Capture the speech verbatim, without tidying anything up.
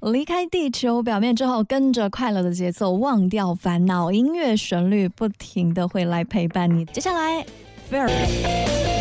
离开地球表面之后，跟着快乐的节奏，忘掉烦恼，音乐旋律不停的会来陪伴你。接下来，菲尔。